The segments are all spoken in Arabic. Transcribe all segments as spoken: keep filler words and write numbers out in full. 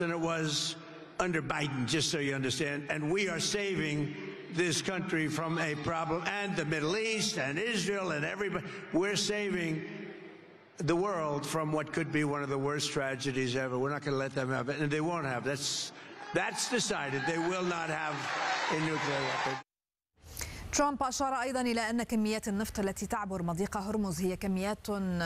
than it was under Biden, just so you understand. And we are saving this country from a problem, and the Middle East and Israel and everybody. We're saving the world from what could be one of the worst tragedies ever. We're not going to let them have it, and they won't have. That's that's decided. They will not have a nuclear weapon. ترامب أشار أيضا إلى أن كميات النفط التي تعبر مضيق هرمز هي كميات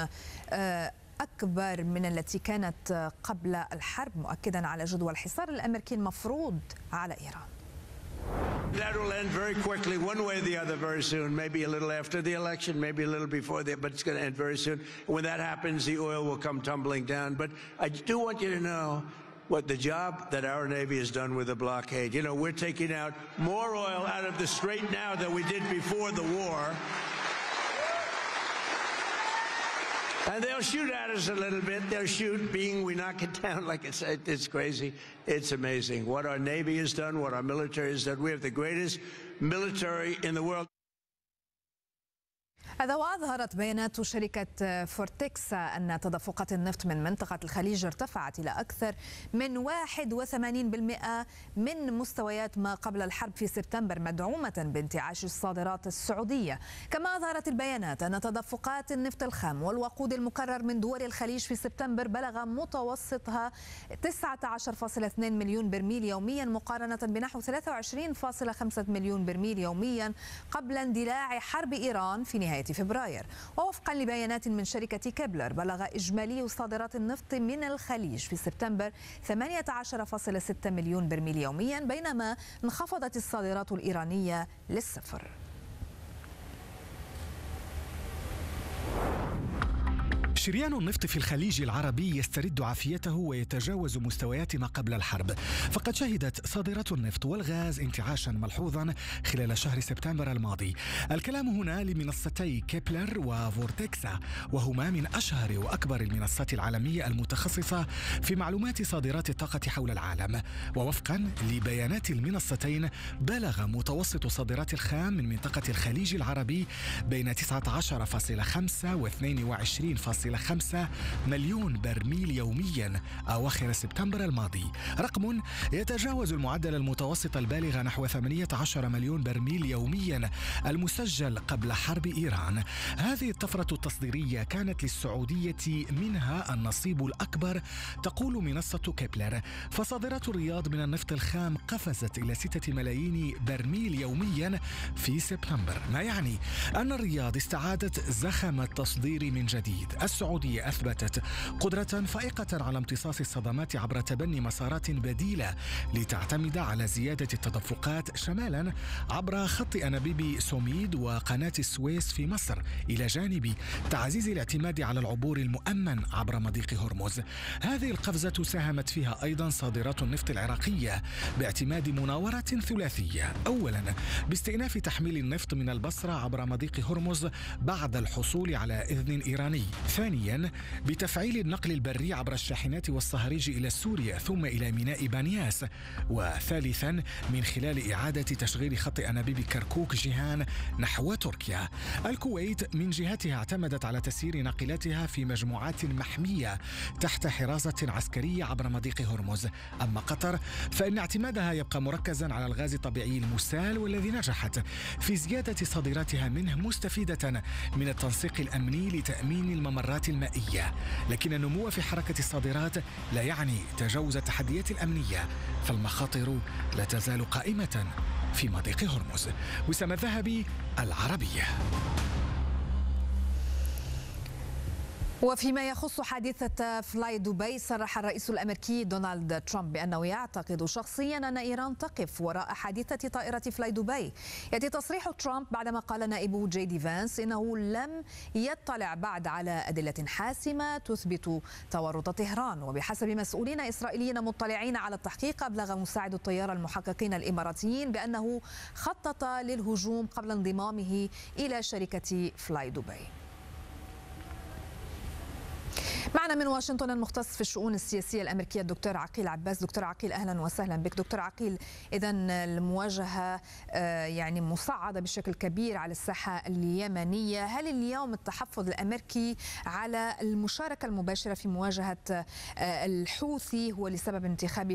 أكبر من التي كانت قبل الحرب، مؤكدا على جدوى الحصار الأمريكي المفروض على إيران. That will end very quickly, one way or the other, very soon. Maybe a little after the election, maybe a little before that, but it's going to end very soon. When that happens, the oil will come tumbling down. But I do want you to know what the job that our Navy has done with the blockade. You know, we're taking out more oil out of the Strait now than we did before the war. And they'll shoot at us a little bit. They'll shoot, being we knock it down like it's, it's crazy. It's amazing what our Navy has done, what our military has done. We have the greatest military in the world. هذا وأظهرت بيانات شركة فورتكسا أن تدفقات النفط من منطقة الخليج ارتفعت إلى أكثر من واحد وثمانين بالمئة من مستويات ما قبل الحرب في سبتمبر، مدعومة بانتعاش الصادرات السعودية. كما أظهرت البيانات أن تدفقات النفط الخام والوقود المكرر من دول الخليج في سبتمبر بلغ متوسطها تسعة عشر فاصلة اثنين مليون برميل يوميا، مقارنة بنحو ثلاثة وعشرين فاصلة خمسة مليون برميل يوميا قبل اندلاع حرب إيران في نهاية فبراير. ووفقا لبيانات من شركة كيبلر بلغ إجمالي صادرات النفط من الخليج في سبتمبر ثمانية عشر فاصلة ستة مليون برميل يوميا، بينما انخفضت الصادرات الإيرانية للصفر. شريان النفط في الخليج العربي يسترد عافيته ويتجاوز مستويات ما قبل الحرب، فقد شهدت صادرات النفط والغاز انتعاشا ملحوظا خلال شهر سبتمبر الماضي. الكلام هنا لمنصتي كيبلر وفورتكسا، وهما من أشهر وأكبر المنصات العالمية المتخصصة في معلومات صادرات الطاقة حول العالم. ووفقا لبيانات المنصتين بلغ متوسط صادرات الخام من منطقة الخليج العربي بين تسعة عشر فاصلة خمسة و اثنين وعشرين فاصلة خمسة مليون برميل يوميا أواخر سبتمبر الماضي، رقم يتجاوز المعدل المتوسط البالغ نحو ثمانية عشر مليون برميل يوميا المسجل قبل حرب إيران. هذه الطفرة التصديرية كانت للسعودية منها النصيب الأكبر، تقول منصة كيبلر، فصادرات الرياض من النفط الخام قفزت إلى ستة ملايين برميل يوميا في سبتمبر، ما يعني أن الرياض استعادت زخم التصدير من جديد. السعودية أثبتت قدرة فائقة على امتصاص الصدمات عبر تبني مسارات بديلة لتعتمد على زيادة التدفقات شمالا عبر خط أنابيب سوميد وقناة السويس في مصر، إلى جانب تعزيز الاعتماد على العبور المؤمن عبر مضيق هرمز. هذه القفزة ساهمت فيها أيضا صادرات النفط العراقية باعتماد مناورة ثلاثية، أولا باستئناف تحميل النفط من البصرة عبر مضيق هرمز بعد الحصول على إذن إيراني، ثانيا بتفعيل النقل البري عبر الشاحنات والصهاريج إلى سوريا ثم إلى ميناء بانياس، وثالثا من خلال إعادة تشغيل خط أنابيب كركوك جيهان نحو تركيا. الكويت من جهتها اعتمدت على تسيير ناقلاتها في مجموعات محمية تحت حراسة عسكرية عبر مضيق هرمز. أما قطر فإن اعتمادها يبقى مركزا على الغاز الطبيعي المسال، والذي نجحت في زيادة صادراتها منه مستفيدة من التنسيق الأمني لتأمين الممرات المائية. لكن النمو في حركة الصادرات لا يعني تجاوز التحديات الأمنية، فالمخاطر لا تزال قائمة في مضيق هرمز. وسام الذهبي، العربية. وفيما يخص حادثة فلاي دبي، صرح الرئيس الأمريكي دونالد ترامب بأنه يعتقد شخصيا أن إيران تقف وراء حادثة طائرة فلاي دبي. يأتي تصريح ترامب بعدما قال نائبه جي دي فانس إنه لم يطلع بعد على أدلة حاسمة تثبت تورط طهران. وبحسب مسؤولين إسرائيليين مطلعين على التحقيق، أبلغ مساعد الطيار المحققين الإماراتيين بأنه خطط للهجوم قبل انضمامه إلى شركة فلاي دبي. معنا من واشنطن المختص في الشؤون السياسية الأمريكية الدكتور عقيل عباس. دكتور عقيل أهلا وسهلا بك. دكتور عقيل، إذا المواجهة يعني مصعدة بشكل كبير على الساحة اليمنية، هل اليوم التحفظ الأمريكي على المشاركة المباشرة في مواجهة الحوثي هو لسبب انتخابي